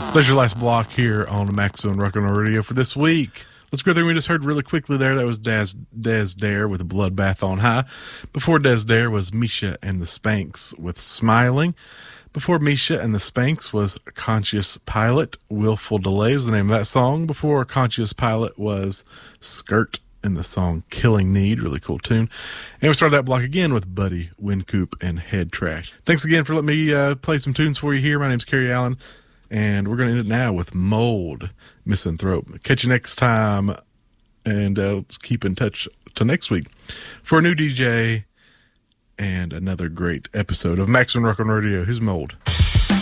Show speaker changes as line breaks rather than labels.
There's your last block here on the Maximum Rock and Roll Radio for this week. Let's go through. We just heard really quickly there. That was Des Dare with a Bloodbath on High. Before Des Dare was Misha and the Spanks with Smiling. Before Misha and the Spanks was Conscious Pilot. Willful Delay was the name of that song. Before Conscious Pilot was Skirt and the song Killing Need. Really cool tune. And we started that block again with Buddy Wincoop and Head Trash. Thanks again for letting me play some tunes for you here. My name's Kerry Allen. And we're going to end it now with Mold, Misanthrope. Catch you next time, and let's keep in touch till next week for a new DJ and another great episode of Maximum Rock on Radio. Here's Mold.